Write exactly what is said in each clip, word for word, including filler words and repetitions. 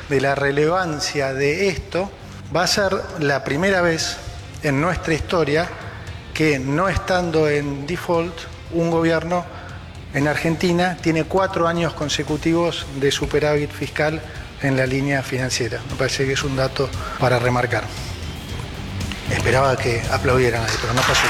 de la relevancia de esto, va a ser la primera vez en nuestra historia que, no estando en default, un gobierno en Argentina tiene cuatro años consecutivos de superávit fiscal en la línea financiera. Me parece que es un dato para remarcar. Esperaba que aplaudieran ahí, pero no pasó.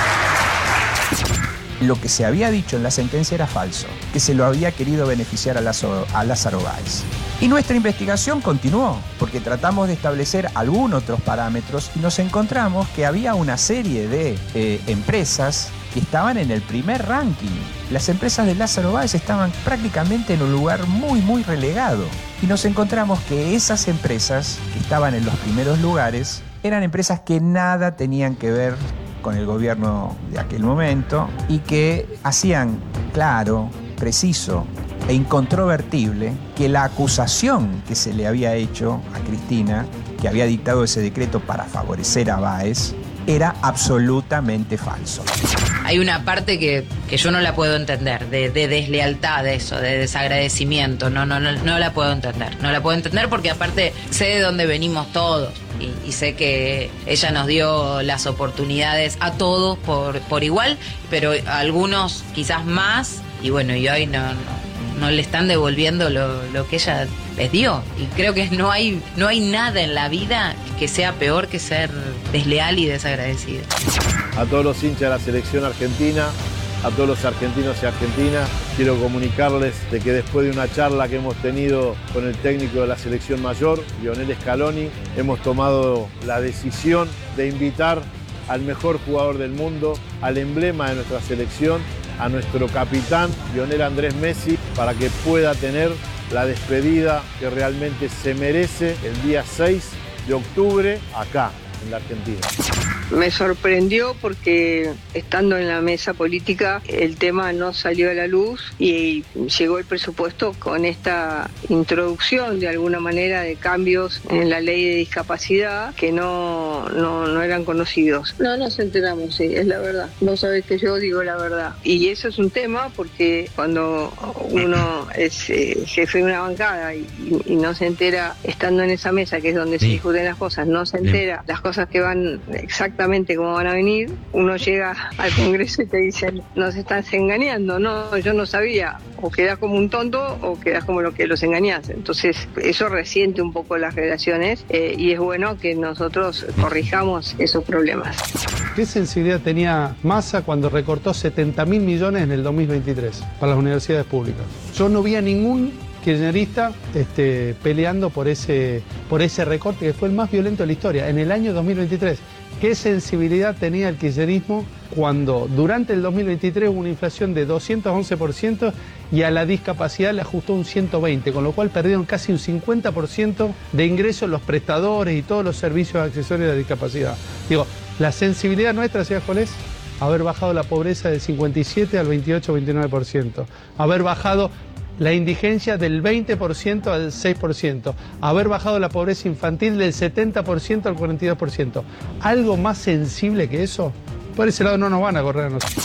Lo que se había dicho en la sentencia era falso, que se lo había querido beneficiar a Lázaro, a Lázaro Báez. Y nuestra investigación continuó, porque tratamos de establecer algunos otros parámetros y nos encontramos que había una serie de eh, empresas que estaban en el primer ranking. Las empresas de Lázaro Báez estaban prácticamente en un lugar muy, muy relegado. Y nos encontramos que esas empresas que estaban en los primeros lugares eran empresas que nada tenían que ver con el gobierno de aquel momento y que hacían claro, preciso e incontrovertible que la acusación que se le había hecho a Cristina, que había dictado ese decreto para favorecer a Báez, era absolutamente falso. Hay una parte que, que yo no la puedo entender, de, de deslealtad, de eso, de desagradecimiento. No, no, no, no la puedo entender. No la puedo entender porque aparte sé de dónde venimos todos. Y, y sé que ella nos dio las oportunidades a todos por, por igual, pero a algunos quizás más. Y bueno, y hoy no, no, no le están devolviendo lo, lo que ella les dio. Y creo que no hay, no hay nada en la vida que sea peor que ser desleal y desagradecido. A todos los hinchas de la selección argentina, a todos los argentinos y argentinas, quiero comunicarles de que después de una charla que hemos tenido con el técnico de la selección mayor, Lionel Scaloni, hemos tomado la decisión de invitar al mejor jugador del mundo, al emblema de nuestra selección, a nuestro capitán, Lionel Andrés Messi, para que pueda tener la despedida que realmente se merece el día seis de octubre acá, en la Argentina. Me sorprendió porque estando en la mesa política el tema no salió a la luz y llegó el presupuesto con esta introducción de alguna manera de cambios en la ley de discapacidad que no, no, no eran conocidos. No nos enteramos, sí, es la verdad. Vos sabés que yo digo la verdad. Y eso es un tema porque cuando uno es eh, jefe de una bancada y, y, y no se entera estando en esa mesa, que es donde se discuten las cosas, no se entera las cosas que van exactamente cómo van a venir, uno llega al Congreso y te dicen, nos estás engañando, no, yo no sabía, o quedás como un tonto o quedás como lo que los engañás. Entonces eso resiente un poco las relaciones eh, y es bueno que nosotros corrijamos esos problemas. ¿Qué sensibilidad tenía Massa cuando recortó setenta mil millones en el dos mil veintitrés para las universidades públicas? Yo no vi a ningún kirchnerista este, peleando por ese, por ese recorte que fue el más violento de la historia en el año dos mil veintitrés. ¿Qué sensibilidad tenía el kirchnerismo cuando durante el dos mil veintitrés hubo una inflación de doscientos once por ciento y a la discapacidad le ajustó un ciento veinte por ciento, con lo cual perdieron casi un cincuenta por ciento de ingresos los prestadores y todos los servicios accesorios de discapacidad? Digo, la sensibilidad nuestra, ¿sabes cuál es? Haber bajado la pobreza del cincuenta y siete al veintiocho, veintinueve por ciento. Haber bajado la indigencia del veinte por ciento al seis por ciento, haber bajado la pobreza infantil del setenta por ciento al cuarenta y dos por ciento. ¿Algo más sensible que eso? Por ese lado no nos van a correr a nosotros.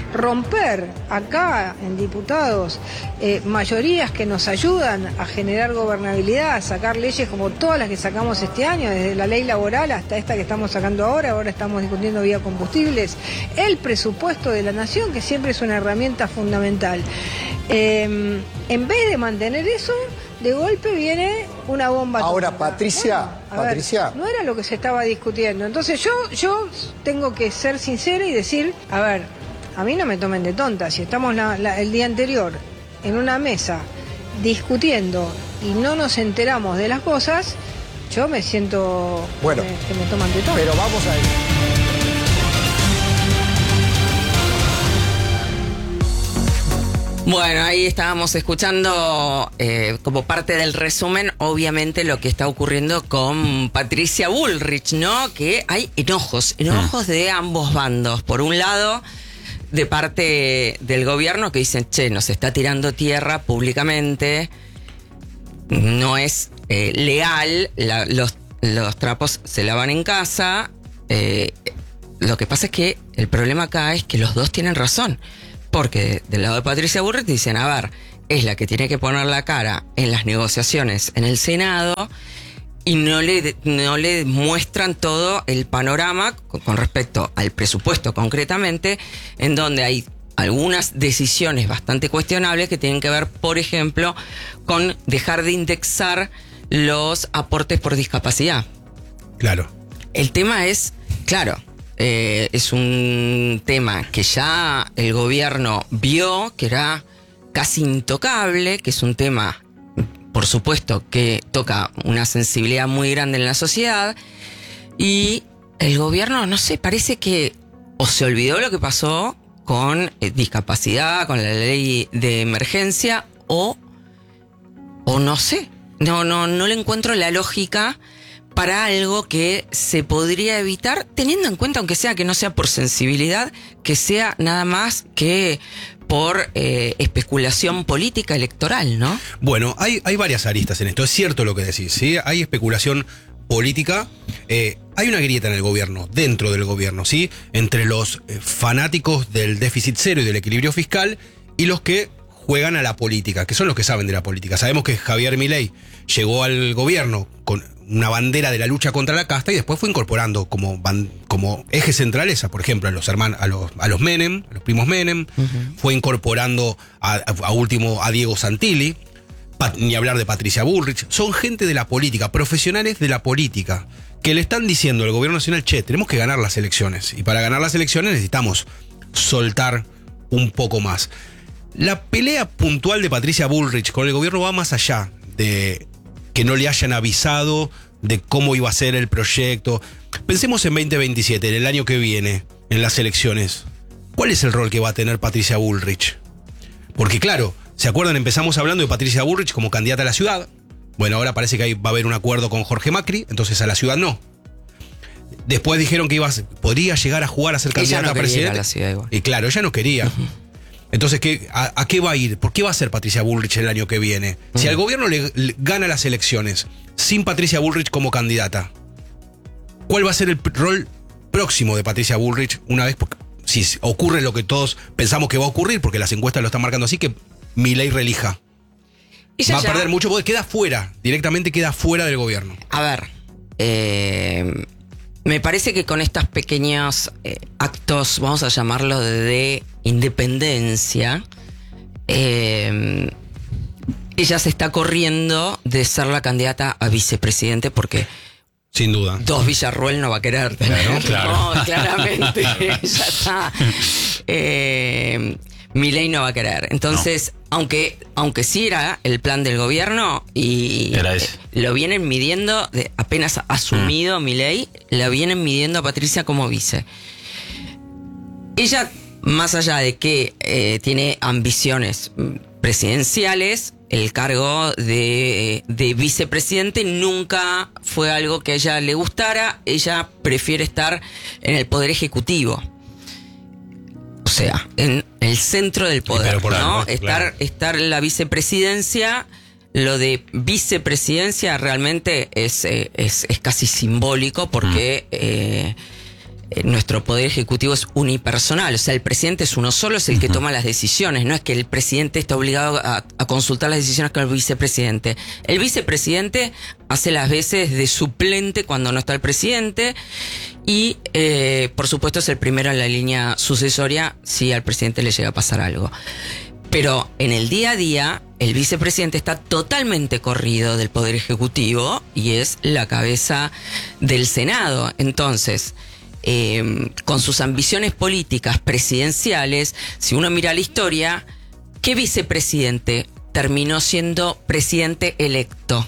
Romper acá en diputados eh, mayorías que nos ayudan a generar gobernabilidad, a sacar leyes como todas las que sacamos este año, desde la ley laboral hasta esta que estamos sacando ahora, ahora estamos discutiendo vía combustibles, el presupuesto de la nación, que siempre es una herramienta fundamental. Eh, en vez de mantener eso, de golpe viene una bomba. Ahora, atómica. Patricia, bueno, Patricia. Ver, no era lo que se estaba discutiendo. Entonces yo, yo tengo que ser sincera y decir, a ver, a mí no me tomen de tonta. Si estamos la, la, el día anterior en una mesa discutiendo y no nos enteramos de las cosas, yo me siento bueno, que, me, que me toman de tonta. Pero vamos a ir. Bueno, ahí estábamos escuchando eh, como parte del resumen, obviamente, lo que está ocurriendo con Patricia Bullrich, ¿no? Que hay enojos, enojos de ambos bandos. Por un lado, de parte del gobierno que dicen, che, nos está tirando tierra públicamente, no es eh, legal, la, los, los trapos se lavan en casa. Eh, lo que pasa es que el problema acá es que los dos tienen razón. Porque del lado de Patricia Bullrich dicen, a ver, es la que tiene que poner la cara en las negociaciones en el Senado y no le, no le muestran todo el panorama con, con respecto al presupuesto concretamente, en donde hay algunas decisiones bastante cuestionables que tienen que ver, por ejemplo, con dejar de indexar los aportes por discapacidad. Claro. El tema es, claro, eh, es un tema que ya el gobierno vio que era casi intocable, que es un tema, por supuesto, que toca una sensibilidad muy grande en la sociedad, y el gobierno, no sé, parece que o se olvidó lo que pasó con eh, discapacidad, con la ley de emergencia, o, o no sé, no, no, no le encuentro la lógica para algo que se podría evitar, teniendo en cuenta, aunque sea que no sea por sensibilidad, que sea nada más que por eh, especulación política electoral, ¿no? Bueno, hay, hay varias aristas en esto, es cierto lo que decís, ¿sí? Hay especulación política, eh, hay una grieta en el gobierno, dentro del gobierno, ¿sí? Entre los eh, fanáticos del déficit cero y del equilibrio fiscal y los que juegan a la política, que son los que saben de la política. Sabemos que Javier Milei llegó al gobierno con una bandera de la lucha contra la casta y después fue incorporando como, ban, como eje central esa, por ejemplo, a los hermanos, a los, a los Menem, a los primos Menem, uh-huh. Fue incorporando a, a, a último a Diego Santilli, Pat, ni hablar de Patricia Bullrich. Son gente de la política, profesionales de la política, que le están diciendo al gobierno nacional, che, tenemos que ganar las elecciones, y para ganar las elecciones necesitamos soltar un poco más. La pelea puntual de Patricia Bullrich con el gobierno va más allá de que no le hayan avisado de cómo iba a ser el proyecto. Pensemos en veinte veintisiete, en el año que viene, en las elecciones. ¿Cuál es el rol que va a tener Patricia Bullrich? Porque claro, ¿se acuerdan? Empezamos hablando de Patricia Bullrich como candidata a la ciudad. Bueno, ahora parece que ahí va a haber un acuerdo con Jorge Macri, entonces a la ciudad no. Después dijeron que iba a, podría llegar a jugar a ser candidata no a presidente. A la ciudad igual. Y claro, ella no quería. Uh-huh. Entonces, ¿qué, a, ¿a qué va a ir? ¿Por qué va a ser Patricia Bullrich el año que viene? Uh-huh. Si al gobierno le, le gana las elecciones sin Patricia Bullrich como candidata, ¿cuál va a ser el rol próximo de Patricia Bullrich una vez, porque, si ocurre lo que todos pensamos que va a ocurrir, porque las encuestas lo están marcando así, que Milei reelija? Va a ya... perder mucho poder, queda fuera, directamente queda fuera del gobierno. A ver, eh, me parece que con estos pequeños eh, actos, vamos a llamarlo de, de independencia, eh, ella se está corriendo de ser la candidata a vicepresidente porque... Sin duda. Dos Villarruel no va a querer tener. Claro, claro. No, claramente. Ya está. Eh, Milei no va a querer. Entonces, no. aunque, aunque sí era el plan del gobierno y eh, lo vienen midiendo, de, apenas asumido mm. Milei, la vienen midiendo a Patricia como vice. Ella, más allá de que eh, tiene ambiciones presidenciales, el cargo de, de vicepresidente nunca fue algo que a ella le gustara. Ella prefiere estar en el poder ejecutivo. O sea, en el centro del poder, ¿no? Algo, estar, claro. estar en la vicepresidencia, lo de vicepresidencia realmente es, es, es casi simbólico porque... Mm. Eh, nuestro poder ejecutivo es unipersonal, o sea, el presidente es uno solo, es el que toma las decisiones, no es que el presidente está obligado a, a consultar las decisiones con el vicepresidente. El vicepresidente hace las veces de suplente cuando no está el presidente y, eh, por supuesto, es el primero en la línea sucesoria si al presidente le llega a pasar algo. Pero en el día a día, el vicepresidente está totalmente corrido del poder ejecutivo y es la cabeza del Senado. Entonces... Eh, con sus ambiciones políticas presidenciales, si uno mira la historia, ¿qué vicepresidente terminó siendo presidente electo?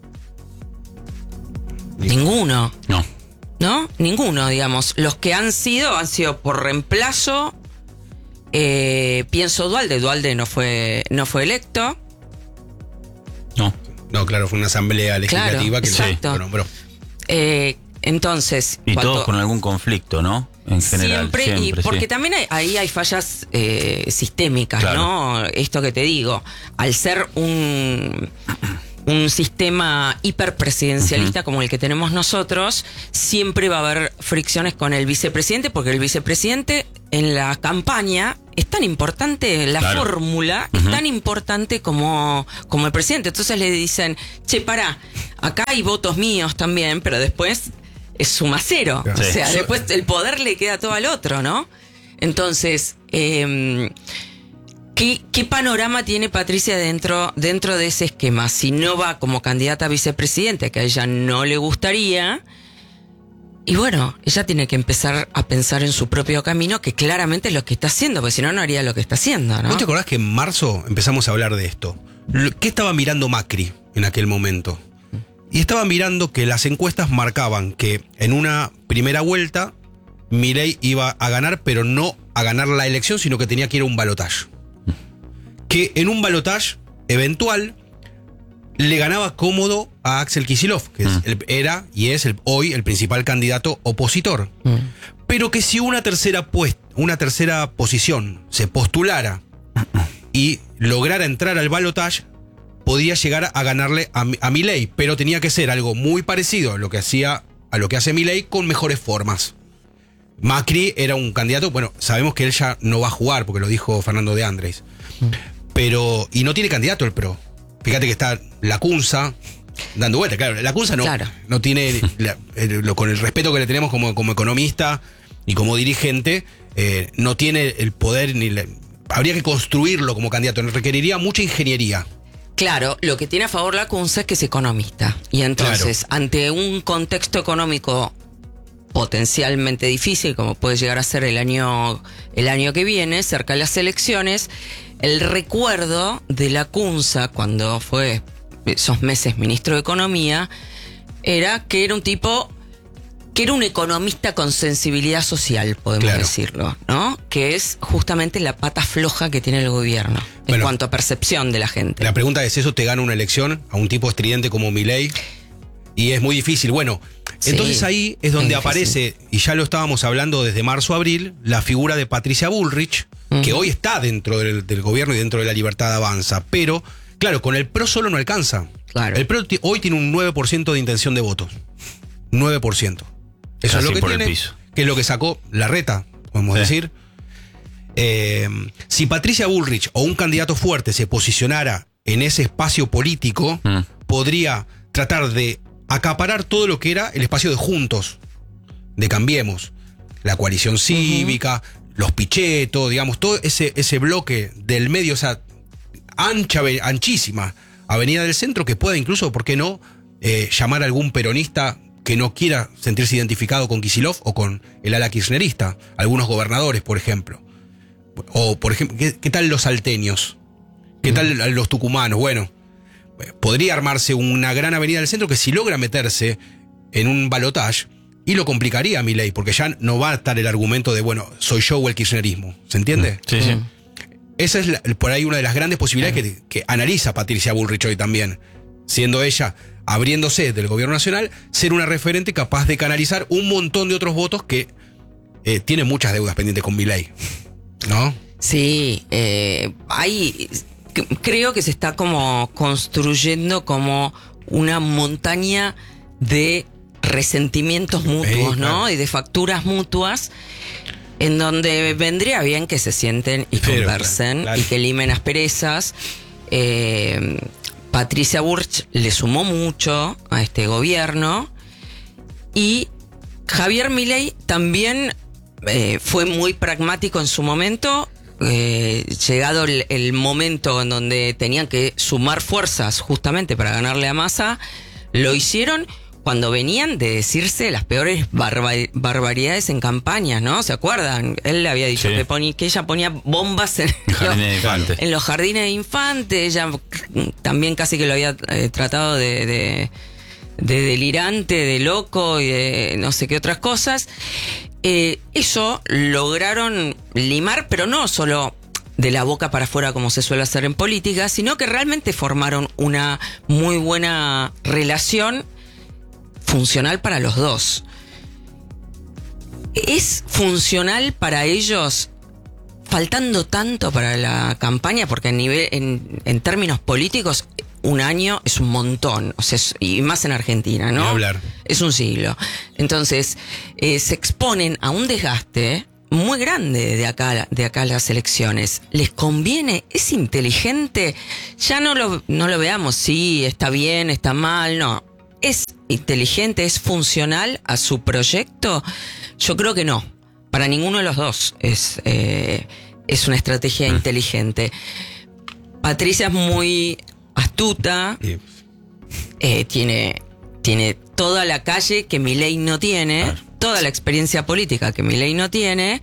Ninguno. No. ¿No? Ninguno, digamos. Los que han sido, han sido por reemplazo. Eh, pienso Duhalde. Duhalde no fue, no fue electo. No. No, claro, fue una asamblea legislativa claro, que lo nombró. Eh, Entonces... Y cuando, todos con algún conflicto, ¿no? En general. Siempre, siempre y porque sí. también hay, ahí hay fallas eh, sistémicas, claro. ¿no? Esto que te digo, al ser un... un sistema hiperpresidencialista uh-huh. como el que tenemos nosotros, siempre va a haber fricciones con el vicepresidente, porque el vicepresidente en la campaña es tan importante, la claro. fórmula uh-huh. es tan importante como, como el presidente. Entonces le dicen, che, pará, acá hay votos míos también, pero después es suma cero. Sí. O sea, después el poder le queda todo al otro, ¿no? Entonces, eh, ¿qué, ¿qué panorama tiene Patricia dentro, dentro de ese esquema? Si no va como candidata a vicepresidente, que a ella no le gustaría, y bueno, ella tiene que empezar a pensar en su propio camino, que claramente es lo que está haciendo, porque si no, no haría lo que está haciendo, ¿no? ¿Vos te acordás que en marzo empezamos a hablar de esto? ¿Qué estaba mirando Macri en aquel momento? Y estaba mirando que las encuestas marcaban que en una primera vuelta Milei iba a ganar, pero no a ganar la elección, sino que tenía que ir a un balotaje. Que en un balotaje eventual le ganaba cómodo a Axel Kicillof, que mm. es el, era y es el, hoy el principal candidato opositor. Mm. Pero que si una tercera, pues, una tercera posición se postulara y lograra entrar al balotaje, podía llegar a ganarle a, a Milei, pero tenía que ser algo muy parecido a lo que hacía, a lo que hace Milei, con mejores formas. Macri era un candidato, bueno, sabemos que él ya no va a jugar, porque lo dijo Fernando de Andrés. Mm. Pero, y no tiene candidato el P R O. Fíjate que está Lacunza dando vuelta. Claro, Lacunza no, claro. no tiene, la, el, lo, con el respeto que le tenemos como, como economista y como dirigente, eh, no tiene el poder, ni la, habría que construirlo como candidato, requeriría mucha ingeniería. Claro, lo que tiene a favor Lacunza es que es economista. Y entonces, claro. ante un contexto económico potencialmente difícil, como puede llegar a ser el año, el año que viene, cerca de las elecciones, el recuerdo de Lacunza, cuando fue esos meses ministro de Economía, era que era un tipo, que era un economista con sensibilidad social, podemos claro. decirlo, ¿no? Que es justamente la pata floja que tiene el gobierno, bueno, en cuanto a percepción de la gente. La pregunta es, ¿eso te gana una elección a un tipo estridente como Milei? Y es muy difícil. Bueno, sí, entonces ahí es donde es aparece, y ya lo estábamos hablando desde marzo-abril, la figura de Patricia Bullrich, uh-huh. que hoy está dentro del, del gobierno y dentro de la Libertad Avanza. Pero, claro, con el P R O solo no alcanza. Claro. El P R O t- hoy tiene un nueve por ciento de intención de votos. nueve por ciento. Eso Casi es lo que por tiene, el piso. Que es lo que sacó Larreta, podemos sí. decir. Eh, si Patricia Bullrich o un candidato fuerte se posicionara en ese espacio político, uh-huh. podría tratar de acaparar todo lo que era el espacio de Juntos, de Cambiemos, la coalición cívica, uh-huh. los Pichetto, digamos, todo ese, ese bloque del medio, esa ancha, anchísima avenida del centro, que pueda incluso, ¿por qué no?, eh, llamar a algún peronista que no quiera sentirse identificado con Kicillof o con el ala kirchnerista, algunos gobernadores, por ejemplo. O, por ejemplo, ¿qué, qué tal los salteños? ¿Qué uh-huh. tal los tucumanos? Bueno, podría armarse una gran avenida del centro que si logra meterse en un balotaje, y lo complicaría a Milei, porque ya no va a estar el argumento de, bueno, soy yo o el kirchnerismo. ¿Se entiende? Sí, sí. Esa es la, por ahí una de las grandes posibilidades que, que analiza Patricia Bullrich hoy también, siendo ella, abriéndose del gobierno nacional, ser una referente capaz de canalizar un montón de otros votos que eh, tienen muchas deudas pendientes con Milei, ¿no? Sí, eh, hay... creo que se está como construyendo como una montaña de resentimientos mutuos, ¿no? Claro. Y de facturas mutuas, en donde vendría bien que se sienten y Pero, conversen, claro. y que limen asperezas. Eh, Patricia Bullrich le sumó mucho a este gobierno, y Javier Milei también eh, fue muy pragmático en su momento. Eh, llegado el, el momento en donde tenían que sumar fuerzas justamente para ganarle a Massa, lo hicieron cuando venían de decirse las peores barba- barbaridades en campaña, ¿no? ¿Se acuerdan? Él le había dicho sí. que, ponía, que ella ponía bombas en, Jardines los, de en los jardines de infantes. Ella también casi que lo había eh, tratado de, de, de delirante, de loco y de no sé qué otras cosas. Eh, eso lograron limar, pero no solo de la boca para afuera como se suele hacer en política, sino que realmente formaron una muy buena relación funcional para los dos. ¿Es funcional para ellos, faltando tanto para la campaña? Porque en, nivel, en, en términos políticos, un año es un montón, o sea, es- y más en Argentina, ¿no? Ni hablar. Es un siglo. Entonces, eh, se exponen a un desgaste muy grande de acá, de acá a las elecciones. ¿Les conviene? ¿Es inteligente? Ya no lo, no lo veamos si está bien, está mal, no. ¿Es inteligente, es funcional a su proyecto? Yo creo que no. Para ninguno de los dos es, eh, es una estrategia Mm. inteligente. Patricia es muy astuta, Y- eh, tiene, tiene toda la calle que Milei no tiene, Claro. toda la experiencia política que Milei no tiene,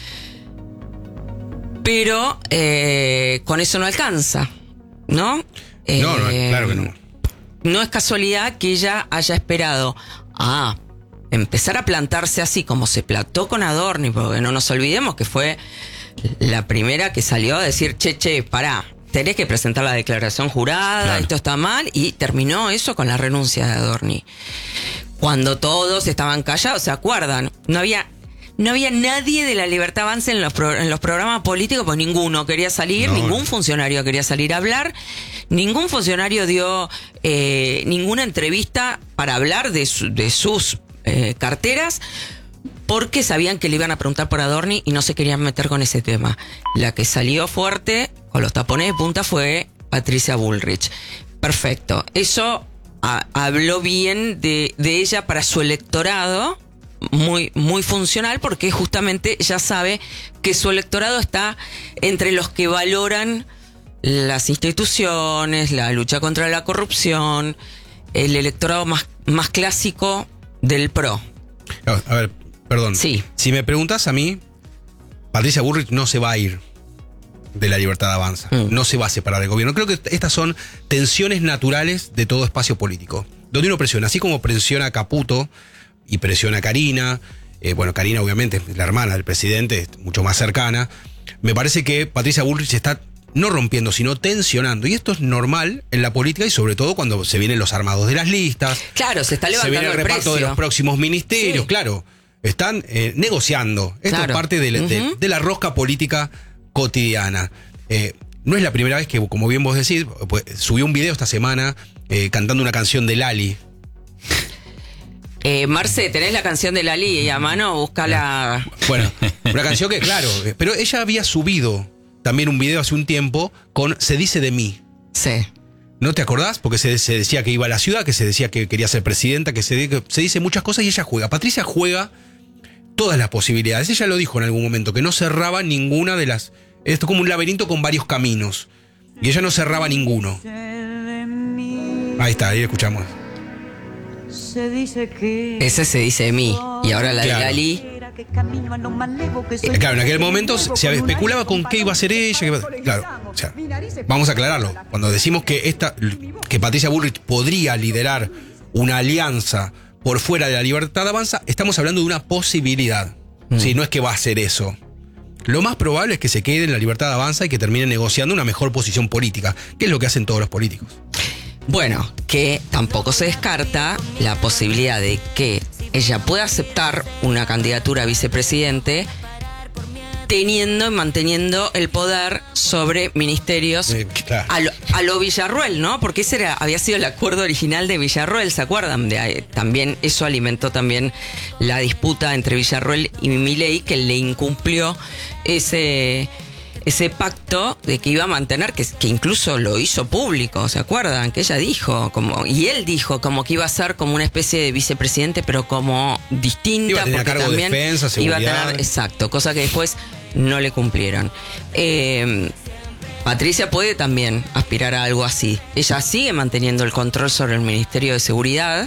pero eh, con eso no alcanza, ¿no? No, no, Eh, claro que no. No es casualidad que ella haya esperado a empezar a plantarse así como se plantó con Adorni, porque no nos olvidemos que fue la primera que salió a decir, che, che, pará, tenés que presentar la declaración jurada, Claro. esto está mal, y terminó eso con la renuncia de Adorni. Cuando todos estaban callados, ¿se acuerdan? No había... No había nadie de la Libertad Avanza en los, pro- en los programas políticos, pues ninguno quería salir, No, ningún no. funcionario quería salir a hablar, ningún funcionario dio eh, ninguna entrevista para hablar de, su- de sus eh, carteras, porque sabían que le iban a preguntar por Adorni y no se querían meter con ese tema. La que salió fuerte, con los tapones de punta, fue Patricia Bullrich. Perfecto. Eso a- habló bien de, de ella para su electorado, muy, muy funcional, porque justamente ella sabe que su electorado está entre los que valoran las instituciones, la lucha contra la corrupción, el electorado más, más clásico del PRO. A a ver, perdón. Sí. Si me preguntas a mí, Patricia Bullrich no se va a ir de la Libertad Avanza. Mm. No se va a separar del gobierno. Creo que estas son tensiones naturales de todo espacio político. Donde uno presiona, así como presiona a Caputo y presiona a Karina. Eh, bueno, Karina obviamente es la hermana del presidente, es mucho más cercana. Me parece que Patricia Bullrich está no rompiendo, sino tensionando. Y esto es normal en la política y sobre todo cuando se vienen los armados de las listas. Claro, se está Se levantando viene el el reparto de precio. los próximos ministerios, Sí. claro. Están eh, negociando. Esto Claro. es parte de la, de- Ujú. de la rosca política cotidiana. Eh, no es la primera vez que, como bien vos decís, pues, subió un video esta semana eh, cantando una canción de Lali. Eh, Marce, ¿tenés la canción de Lali a mano? Búscala. Bueno, una canción que, claro, eh, pero ella había subido también un video hace un tiempo con Se dice de mí. Sí. ¿No te acordás? Porque se, se decía que iba a la ciudad, que se decía que quería ser presidenta, que se, que se dice muchas cosas y ella juega. Patricia juega todas las posibilidades. Ella lo dijo en algún momento, que no cerraba ninguna de las... Esto es como un laberinto con varios caminos. Y ella no cerraba ninguno. Ahí está, ahí escuchamos. Se dice que Ese se dice de mí. Y ahora la Claro. de Lali. que camino a lo más lejos que soy. Eh, Claro, en aquel momento se especulaba con qué iba a ser ella. qué iba- Claro, o sea, vamos a aclararlo. Cuando decimos que esta, que Patricia Bullrich podría liderar una alianza por fuera de la Libertad Avanza, estamos hablando de una posibilidad. Mm. Sí, no es que va a ser eso. Lo más probable es que se quede en la Libertad Avanza y que termine negociando una mejor posición política, que es lo que hacen todos los políticos. Bueno, que tampoco se descarta la posibilidad de que ella pueda aceptar una candidatura a vicepresidente teniendo y manteniendo el poder sobre ministerios Eh, claro. a, lo, a lo Villarruel, ¿no? Porque ese era, había sido el acuerdo original de Villarruel, ¿se acuerdan? De, eh, también eso alimentó también la disputa entre Villarruel y Milei, que le incumplió ese, ese pacto de que iba a mantener, que, que incluso lo hizo público, ¿se acuerdan? Que ella dijo, como y él dijo, como que iba a ser como una especie de vicepresidente, pero como distinta. Iba a tener a porque cargo también defensa, iba a seguridad. tener, exacto, cosa que después no le cumplieron. Eh, Patricia puede también aspirar a algo así. Ella sigue manteniendo el control sobre el Ministerio de Seguridad.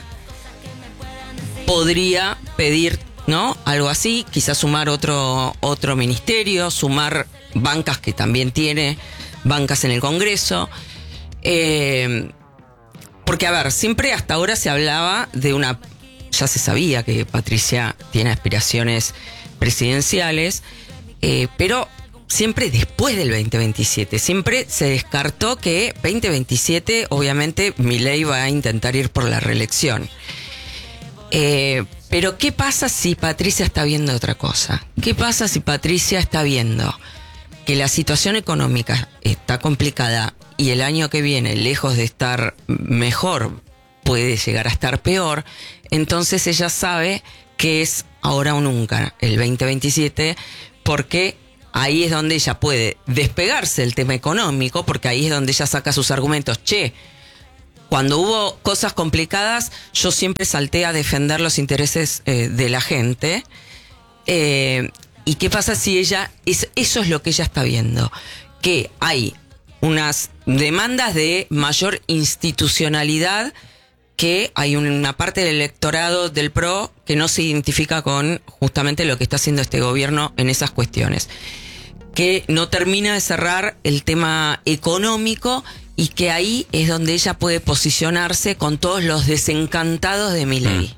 Podría pedir, ¿no? Algo así, quizás sumar otro, otro ministerio, sumar bancas que también tiene, bancas en el Congreso. Eh, porque, a ver, siempre hasta ahora se hablaba de una... Ya se sabía que Patricia tiene aspiraciones presidenciales, eh, pero siempre después del veinte veintisiete. Siempre se descartó que veinte veintisiete, obviamente, Milei va a intentar ir por la reelección. Eh, pero ¿qué pasa si Patricia está viendo otra cosa? ¿Qué pasa si Patricia está viendo que la situación económica está complicada y el año que viene, lejos de estar mejor, puede llegar a estar peor, entonces ella sabe que es ahora o nunca, el veinte veintisiete, porque ahí es donde ella puede despegarse del tema económico, porque ahí es donde ella saca sus argumentos. Che, cuando hubo cosas complicadas, yo siempre salté a defender los intereses eh, de la gente. Eh, ¿Y qué pasa si ella, es, eso es lo que ella está viendo? Que hay unas demandas de mayor institucionalidad, que hay una parte del electorado del P R O que no se identifica con justamente lo que está haciendo este gobierno en esas cuestiones. Que no termina de cerrar el tema económico y que ahí es donde ella puede posicionarse con todos los desencantados de Milei. Mm.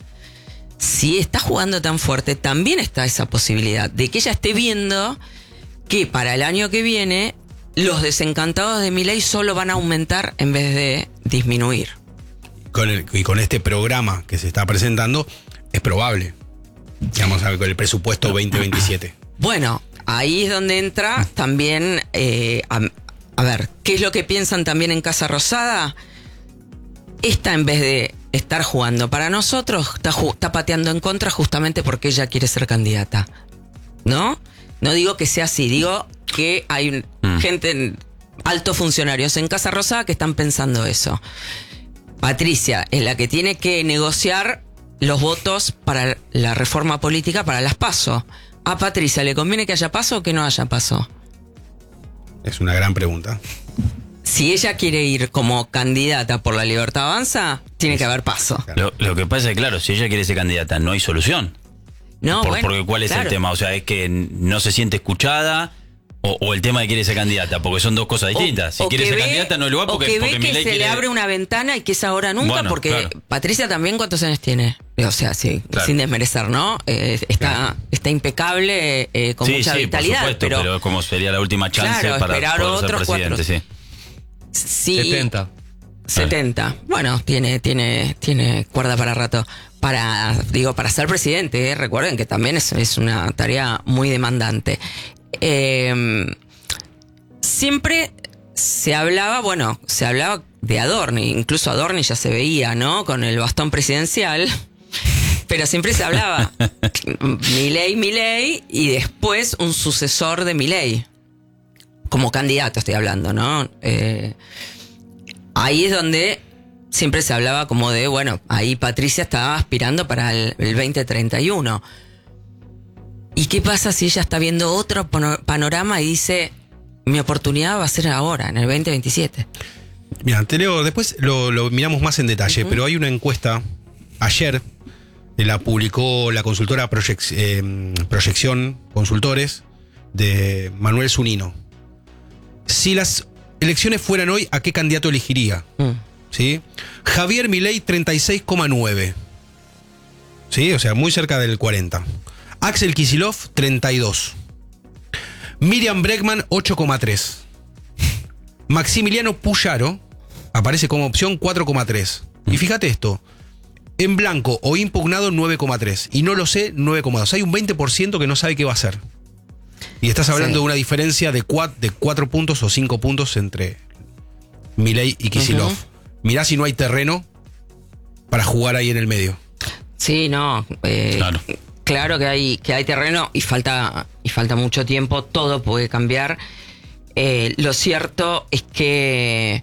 Si está jugando tan fuerte, también está esa posibilidad de que ella esté viendo que para el año que viene los desencantados de Milei solo van a aumentar en vez de disminuir. Con el, y con este programa que se está presentando, es probable. Digamos, con el presupuesto veinte veintisiete. Bueno, ahí es donde entra también, eh, a, a ver, ¿qué es lo que piensan también en Casa Rosada? Esta, en vez de estar jugando para nosotros, está, está pateando en contra justamente porque ella quiere ser candidata. ¿No? No digo que sea así, digo que hay un, mm. gente, altos funcionarios en Casa Rosada que están pensando eso. Patricia es la que tiene que negociar los votos para la reforma política para las PASO. ¿A Patricia le conviene que haya PASO o que no haya PASO? Es una gran pregunta. Si ella quiere ir como candidata por la Libertad Avanza, tiene que haber PASO. Lo, lo que pasa es que, claro, si ella quiere ser candidata, no hay solución. No, por, bueno, porque ¿cuál es claro. el tema? O sea, es que no se siente escuchada. O, o el tema de quiere ser candidata, porque son dos cosas distintas. Si quiere ser ve, candidata no es lugar porque, o que porque ve que Milei se quiere... le abre una ventana y que es ahora nunca, bueno, porque claro. Patricia también, ¿cuántos años tiene? O sea, sí, claro. Sin desmerecer, ¿no? Eh, está, claro. está impecable, eh, con sí, mucha sí, vitalidad. Por supuesto, pero, pero como sería la última chance claro, para esperar poder otros ser presidente, cuatro. Sí. sí. setenta. setenta. Bueno, tiene, tiene, tiene cuerda para rato. Para, digo, para ser presidente, eh, recuerden que también es, es una tarea muy demandante. Eh... Siempre se hablaba, bueno, se hablaba de Adorni, incluso Adorni ya se veía, ¿no? Con el bastón presidencial, pero siempre se hablaba Milei, Milei y después un sucesor de Milei, como candidato estoy hablando, ¿no? Eh, ahí es donde siempre se hablaba como de, bueno, ahí Patricia estaba aspirando para el, el veinte treinta y uno. ¿Y qué pasa si ella está viendo otro panorama y dice... mi oportunidad va a ser ahora, en el veinte veintisiete? Mira, te leo, después lo, lo miramos más en detalle, uh-huh. pero hay una encuesta, ayer, la publicó la consultora Proyec, eh, Proyección Consultores, de Manuel Zunino. Si las elecciones fueran hoy, ¿a qué candidato elegiría? Uh. ¿Sí? Javier Milei, treinta y seis coma nueve. ¿Sí? O sea, muy cerca del cuarenta. Axel Kicillof, treinta y dos. Miriam Bregman, ocho coma tres. Maximiliano Puyaro aparece como opción cuatro coma tres. Y fíjate esto, en blanco o impugnado nueve coma tres. Y no lo sé, nueve coma dos. Hay un veinte por ciento que no sabe qué va a hacer. Y estás hablando sí. de una diferencia de cuatro, de cuatro puntos o cinco puntos entre Milei y Kicillof. Uh-huh. Mirá si no hay terreno para jugar ahí en el medio. Sí, no. Eh, claro. Claro que hay, que hay terreno y falta, y falta mucho tiempo, todo puede cambiar. Eh, lo cierto es que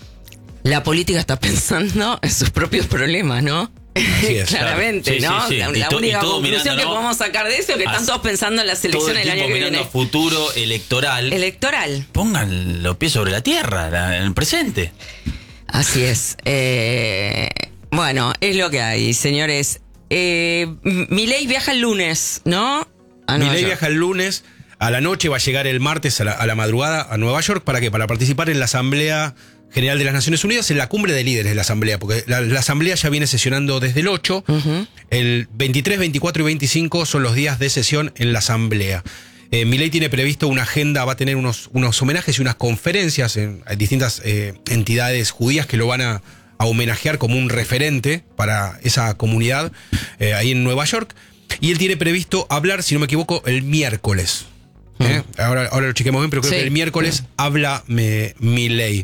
la política está pensando en sus propios problemas, ¿no? Así es, claramente, claro. ¿no? Sí, sí, sí. La, la to, única conclusión mirando, que ¿no? podemos sacar de eso es que están todos pensando en las elecciones del año que viene. Mirando futuro electoral. Electoral. Pongan los pies sobre la tierra, la, en el presente. Así es. Eh, bueno, es lo que hay, señores. Eh, Milei viaja el lunes, ¿no? Milei viaja el lunes, a la noche va a llegar el martes a la, a la madrugada a Nueva York. ¿Para qué? Para participar en la Asamblea General de las Naciones Unidas, en la cumbre de líderes de la Asamblea, porque la, la Asamblea ya viene sesionando desde el ocho. Uh-huh. El veintitrés, veinticuatro y veinticinco son los días de sesión en la Asamblea. Eh, Milei tiene previsto una agenda, va a tener unos, unos homenajes y unas conferencias en, en distintas eh, entidades judías que lo van a a homenajear como un referente para esa comunidad eh, ahí en Nueva York. Y él tiene previsto hablar, si no me equivoco, el miércoles. ¿eh? Ahora, ahora lo chequemos bien, pero creo Sí. que el miércoles habla me, Milei.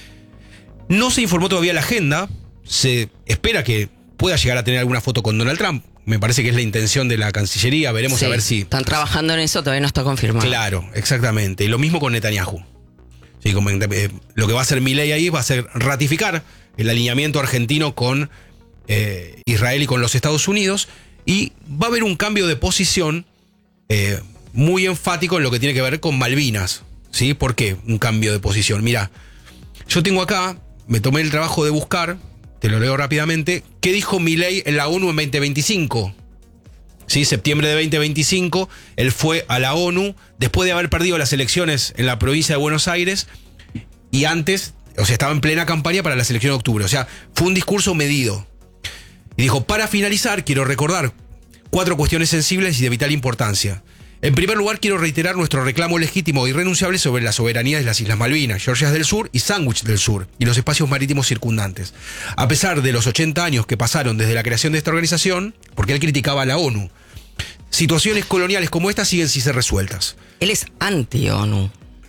No se informó todavía la agenda. Se espera que pueda llegar a tener alguna foto con Donald Trump. Me parece que es la intención de la Cancillería. Veremos Sí, a ver si... están trabajando en eso, todavía no está confirmado. Claro, exactamente. Y lo mismo con Netanyahu. Sí, como, eh, lo que va a hacer Milei ahí va a ser ratificar el alineamiento argentino con eh, Israel y con los Estados Unidos. Y va a haber un cambio de posición eh, muy enfático en lo que tiene que ver con Malvinas. ¿Sí? ¿Por qué un cambio de posición? Mira, yo tengo acá, me tomé el trabajo de buscar, te lo leo rápidamente, ¿qué dijo Milei en la ONU en veinte veinticinco? ¿Sí? Septiembre de veinte veinticinco, él fue a la ONU después de haber perdido las elecciones en la provincia de Buenos Aires y antes, o sea, estaba en plena campaña para la elección de octubre. O sea, fue un discurso medido. Y dijo, para finalizar, quiero recordar cuatro cuestiones sensibles y de vital importancia. En primer lugar, quiero reiterar nuestro reclamo legítimo e irrenunciable sobre la soberanía de las Islas Malvinas, Georgias del Sur y Sandwich del Sur, y los espacios marítimos circundantes. A pesar de los ochenta años que pasaron desde la creación de esta organización, porque él criticaba a la ONU, situaciones coloniales como esta siguen sin ser resueltas. Él es anti-ONU.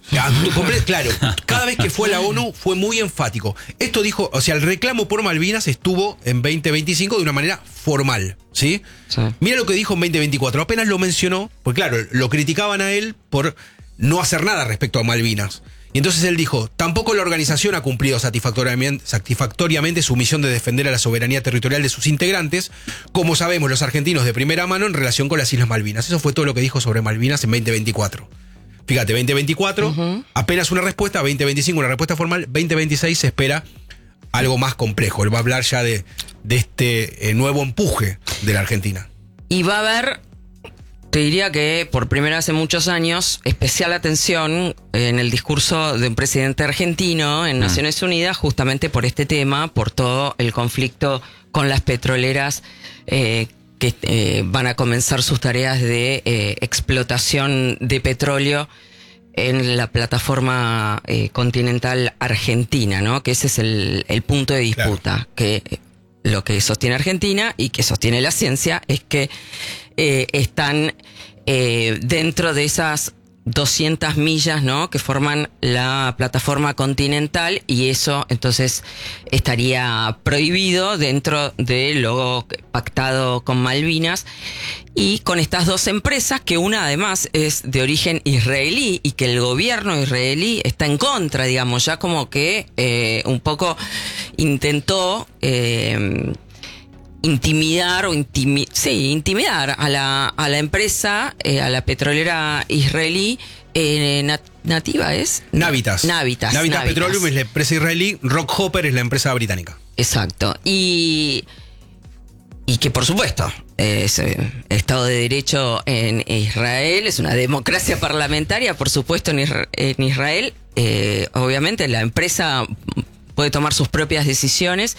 Claro, cada vez que fue a la ONU fue muy enfático. Esto dijo, o sea, el reclamo por Malvinas estuvo en veinte veinticinco de una manera formal, ¿sí? Sí. Mira lo que dijo en veinte veinticuatro, apenas lo mencionó, porque claro, lo criticaban a él por no hacer nada respecto a Malvinas. Y entonces él dijo, tampoco la organización ha cumplido satisfactoriamente, satisfactoriamente su misión de defender a la soberanía territorial de sus integrantes, como sabemos los argentinos de primera mano en relación con las Islas Malvinas. Eso fue todo lo que dijo sobre Malvinas en veinte veinticuatro. Fíjate, veinte veinticuatro, uh-huh. apenas una respuesta, veinte veinticinco una respuesta formal, veinte veintiséis se espera algo más complejo. Él va a hablar ya de, de este eh, nuevo empuje de la Argentina. Y va a haber, te diría que por primera vez en muchos años, especial atención en el discurso de un presidente argentino en Naciones uh-huh. Unidas, justamente por este tema, por todo el conflicto con las petroleras eh, que eh, van a comenzar sus tareas de eh, explotación de petróleo en la plataforma eh, continental argentina, ¿no? Que ese es el, el punto de disputa, claro. Que eh, lo que sostiene Argentina y que sostiene la ciencia es que eh, están eh, dentro de esas doscientas millas, ¿no? Que forman la plataforma continental, y eso entonces estaría prohibido dentro de lo pactado con Malvinas y con estas dos empresas, que una además es de origen israelí y que el gobierno israelí está en contra, digamos, ya como que eh, un poco intentó eh, intimidar o intimi sí, intimidar a la, a la empresa, eh, a la petrolera israelí, eh, nat nativa es Navitas. Navitas. Navitas Navitas Petroleum es la empresa israelí, Rockhopper es la empresa británica. Exacto. Y, y que por supuesto es eh, Estado de Derecho en Israel, es una democracia parlamentaria, por supuesto, en, Isra en Israel. Eh, obviamente la empresa puede tomar sus propias decisiones.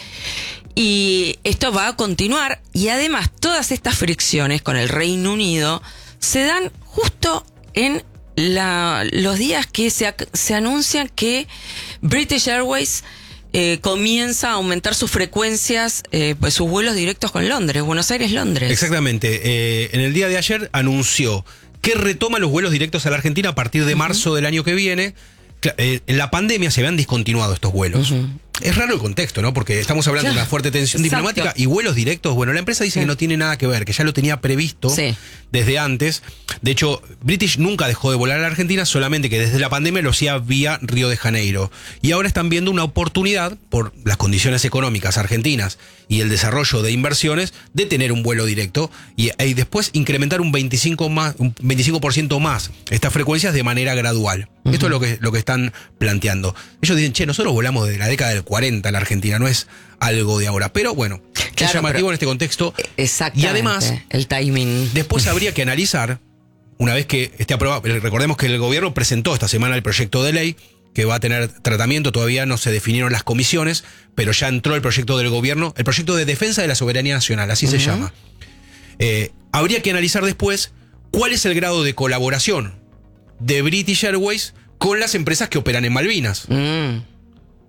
Y esto va a continuar, y además todas estas fricciones con el Reino Unido se dan justo en la, los días que se, se anuncian que British Airways eh, comienza a aumentar sus frecuencias, eh, pues sus vuelos directos con Londres, Buenos Aires-Londres. Exactamente. Eh, en el día de ayer anunció que retoma los vuelos directos a la Argentina a partir de uh-huh. marzo del año que viene. En la pandemia se habían discontinuado estos vuelos. Uh-huh. Es raro el contexto, ¿no? Porque estamos hablando claro. de una fuerte tensión Exacto. diplomática y vuelos directos. Bueno, la empresa dice sí. que no tiene nada que ver, que ya lo tenía previsto sí. desde antes. De hecho, British nunca dejó de volar a la Argentina, solamente que desde la pandemia lo hacía vía Río de Janeiro. Y ahora están viendo una oportunidad, por las condiciones económicas argentinas y el desarrollo de inversiones, de tener un vuelo directo y, y después incrementar un veinticinco por ciento más estas frecuencias de manera gradual. Uh-huh. Esto es lo que, lo que están planteando. Ellos dicen, che, nosotros volamos desde la década del cuarenta en la Argentina, no es algo de ahora. Pero bueno, claro, es llamativo en este contexto. Exactamente. Y además, el timing. Después habría que analizar, una vez que esté aprobado, recordemos que el gobierno presentó esta semana el proyecto de ley, que va a tener tratamiento, todavía no se definieron las comisiones, pero ya entró el proyecto del gobierno, el proyecto de defensa de la soberanía nacional, así uh-huh. se llama. Eh, habría que analizar después cuál es el grado de colaboración de British Airways con las empresas que operan en Malvinas. Mm.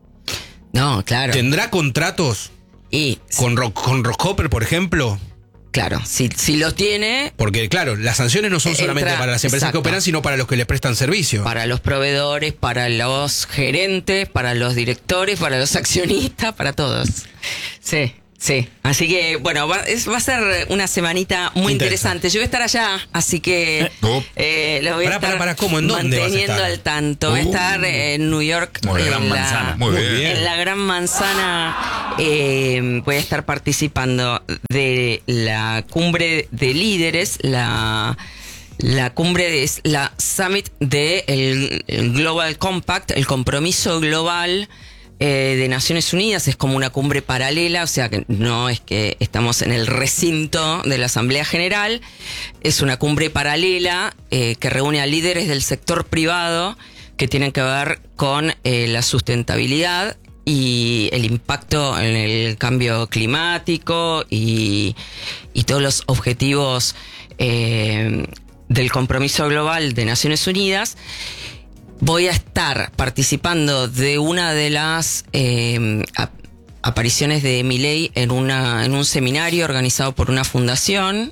No, claro. ¿Tendrá contratos y, con, Rock, con Rockhopper, por ejemplo? claro, si, si los tiene... Porque, claro, las sanciones no son solamente entra, para las empresas exacto. que operan, sino para los que les prestan servicio. Para los proveedores, para los gerentes, para los directores, para los accionistas, para todos. Sí. Sí, así que bueno, va, es, va a ser una semanita muy interesante. Yo voy a estar allá, así que eh, lo voy a Pará, estar pará, pará, ¿cómo? ¿En dónde vas a manteniendo estar? al tanto. Voy a estar en New York, Muy en, Gran la, Manzana. Muy bien. en la Gran Manzana. Eh, voy a estar participando de la cumbre de líderes, la... La cumbre es la Summit de el, el Global Compact, el compromiso global eh, de Naciones Unidas. Es como una cumbre paralela, o sea que no es que estamos en el recinto de la Asamblea General, es una cumbre paralela eh, que reúne a líderes del sector privado que tienen que ver con eh, la sustentabilidad y el impacto en el cambio climático y, y todos los objetivos eh, del compromiso global de Naciones Unidas. Voy a estar participando de una de las eh, ap- apariciones de Milei en una en un seminario organizado por una fundación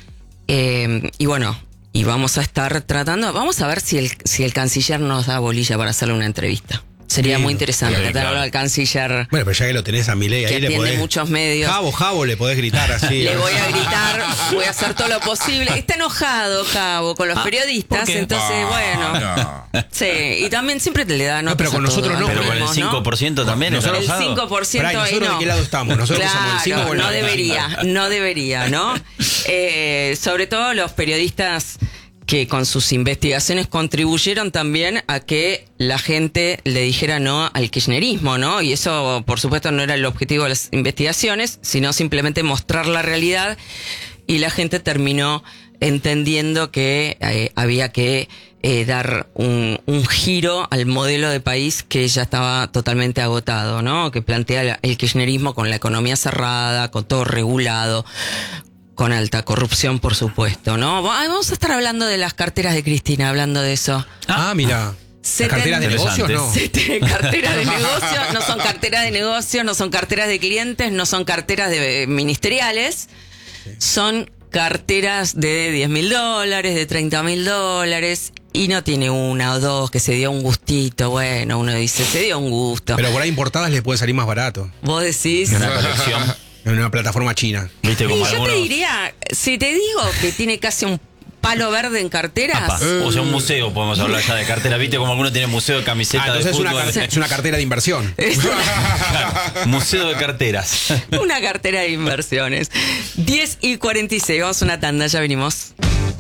eh, y bueno, y vamos a estar tratando, vamos a ver si el si el canciller nos da bolilla para hacerle una entrevista. Sería Sí, muy interesante sí, tratar claro. al canciller. Bueno, pero ya que lo tenés a Milei que ahí, le atiende podés... muchos medios. Javo, Javo, le podés gritar así. Le voy a gritar, voy a hacer todo lo posible. Está enojado, Javo, con los Ah, periodistas, ¿por qué? entonces, Ah, bueno. Sí, y también siempre te le da notas No, pero con a todo, nosotros no. Pero con el ¿no? cinco por ciento también está Nosotros- El enojado. cinco por ciento Pará, ¿y y nosotros no. de qué lado estamos? ¿Nosotros que somos el cinco Claro, o el no nueve? debería, no debería, ¿no? Eh, sobre todo los periodistas que con sus investigaciones contribuyeron también a que la gente le dijera no al kirchnerismo, ¿no? Y eso, por supuesto, no era el objetivo de las investigaciones, sino simplemente mostrar la realidad, y la gente terminó entendiendo que eh, había que eh, dar un, un giro al modelo de país que ya estaba totalmente agotado, ¿no? Que plantea la- el kirchnerismo con la economía cerrada, con todo regulado, con alta corrupción, por supuesto, ¿no? Ay, vamos a estar hablando de las carteras de Cristina, hablando de eso. Ah, mira. Se ¿Las carteras de ten- negocios no? Se te- carteras de negocio, no son carteras de negocio, no son carteras de clientes, no son carteras de eh, ministeriales, son carteras de diez mil dólares, de treinta mil dólares, y no tiene una o dos que se dio un gustito. Bueno, uno dice, se dio un gusto. Pero por ahí importadas les puede salir más barato. Vos decís... Una colección. En una plataforma china. ¿Viste Y como yo algunos? te diría, si te digo que tiene casi un palo verde en carteras... Apa, o sea, un museo, podemos hablar ya de cartera. ¿Viste como algunos tienen museo de Ah, camiseta de entonces es una, fútbol? car- es una cartera de inversión. Es Claro, museo de carteras. una cartera de inversiones. diez y cuarenta y seis, vamos a una tanda, ya venimos.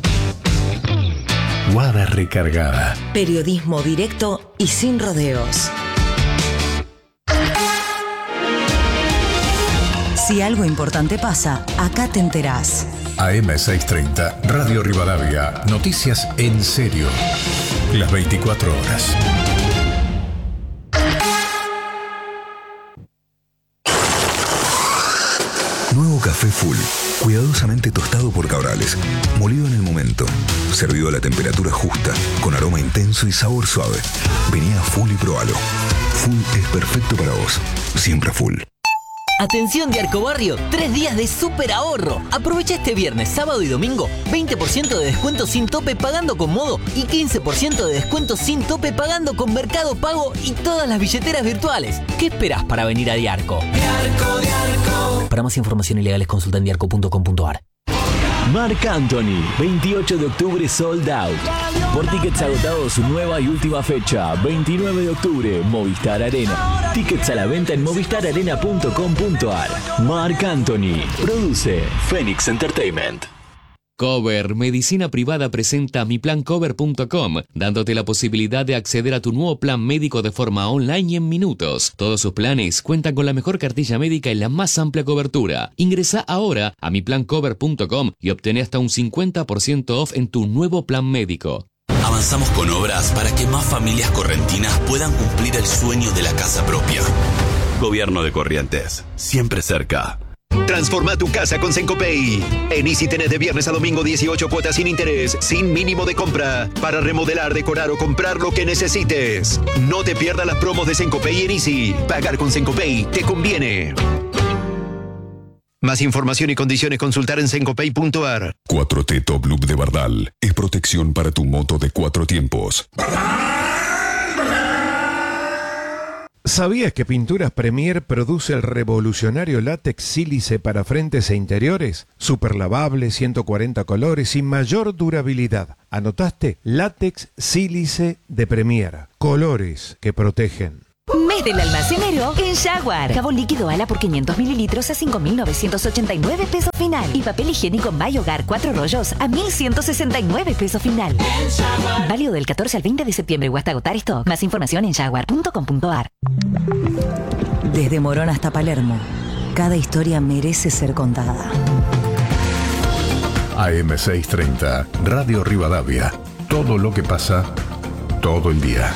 Guada recargada. Periodismo directo y sin rodeos. Si algo importante pasa, acá te enterás. A M seiscientos treinta, Radio Rivadavia. Noticias en serio. Las veinticuatro horas. Nuevo café Full, cuidadosamente tostado por Cabrales, molido en el momento, servido a la temperatura justa, con aroma intenso y sabor suave. Vení a Full y probalo. Full es perfecto para vos, siempre Full. Atención de Arcobarrio, tres días de súper ahorro. Aprovecha este viernes, sábado y domingo, veinte por ciento de descuento sin tope pagando con Modo y quince por ciento de descuento sin tope pagando con Mercado Pago y todas las billeteras virtuales. ¿Qué esperás para venir a Diarco? Diarco, Diarco. Para más información y legales consulta en diarco punto com punto ar. Marc Anthony, veintiocho de octubre sold out. Por tickets agotados, su nueva y última fecha, veintinueve de octubre, Movistar Arena. Tickets a la venta en movistar arena punto com punto ar. Marc Anthony, produce Phoenix Entertainment. Cover Medicina Privada presenta mi plan cover punto com, dándote la posibilidad de acceder a tu nuevo plan médico de forma online y en minutos. Todos sus planes cuentan con la mejor cartilla médica y la más amplia cobertura. Ingresa ahora a mi plan cover punto com y obtén hasta un cincuenta por ciento off en tu nuevo plan médico. Avanzamos con obras para que más familias correntinas puedan cumplir el sueño de la casa propia. Gobierno de Corrientes, siempre cerca. Transforma tu casa con Sencopay. En Easy tenés de viernes a domingo dieciocho cuotas sin interés, sin mínimo de compra, para remodelar, decorar o comprar lo que necesites. No te pierdas las promos de Sencopay en Easy. Pagar con Sencopay te conviene. Más información y condiciones consultar en sencopay punto ar. cuatro T Top Loop de Bardal es protección para tu moto de cuatro tiempos. ¿Sabías que Pinturas Premier produce el revolucionario látex sílice para frentes e interiores? Super lavable, ciento cuarenta colores y mayor durabilidad. ¿Anotaste? Látex sílice de Premier. Colores que protegen. Mes del almacenero en Jaguar. Jabón líquido ala por quinientos mililitros a cinco mil novecientos ochenta y nueve pesos final. Y papel higiénico My Hogar cuatro rollos a mil ciento sesenta y nueve pesos final. Válido del catorce al veinte de septiembre o hasta agotar stock. Más información en jaguar punto com punto ar. Desde Morón hasta Palermo, cada historia merece ser contada. A M seiscientos treinta, Radio Rivadavia. Todo lo que pasa, todo el día.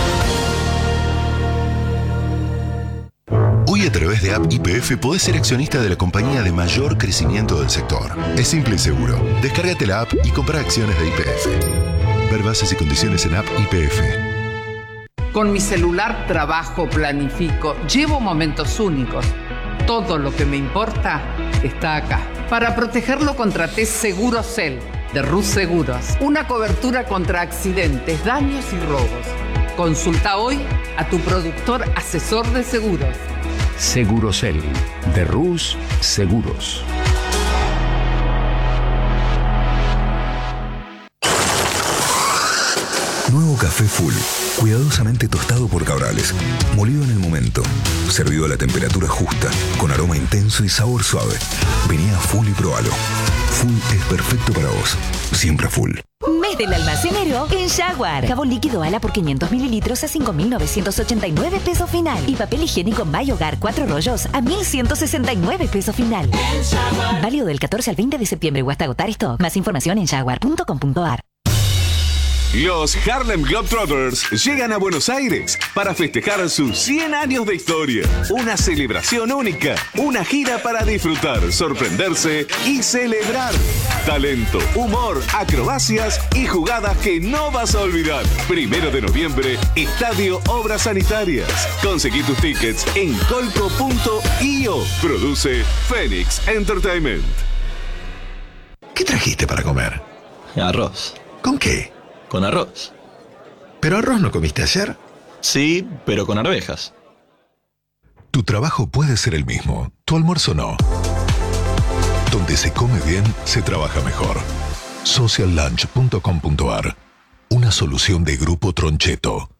Hoy a través de App Y P F podés ser accionista de la compañía de mayor crecimiento del sector. Es simple y seguro. Descárgate la app y compra acciones de Y P F. Ver bases y condiciones en App Y P F. Con mi celular trabajo, planifico, llevo momentos únicos. Todo lo que me importa está acá. Para protegerlo contraté Segurocel de Rus Seguros. Una cobertura contra accidentes, daños y robos. Consulta hoy a tu productor asesor de seguros. Segurocel de Rus Seguros. Nuevo café Full, cuidadosamente tostado por Cabrales, molido en el momento, servido a la temperatura justa, con aroma intenso y sabor suave. Vení a Full y probalo. Full es perfecto para vos, siempre Full. Mes del almacenero en Jaguar. Jabón líquido ala por quinientos mililitros a cinco mil novecientos ochenta y nueve pesos final. Y papel higiénico My Hogar cuatro rollos a mil ciento sesenta y nueve pesos final. Válido del catorce al veinte de septiembre o hasta agotar stock. Más información en jaguar punto com punto ar. Los Harlem Globetrotters llegan a Buenos Aires para festejar sus cien años de historia. Una celebración única, una gira para disfrutar, sorprenderse y celebrar. Talento, humor, acrobacias y jugadas que no vas a olvidar. Primero de noviembre, Estadio Obras Sanitarias. Conseguí tus tickets en colco punto io. Produce Phoenix Entertainment. ¿Qué trajiste para comer? Arroz. ¿Con qué? Con arroz. ¿Pero arroz no comiste ayer? Sí, pero con arvejas. Tu trabajo puede ser el mismo, tu almuerzo no. Donde se come bien, se trabaja mejor. social lunch punto com punto ar. Una solución de Grupo Troncheto.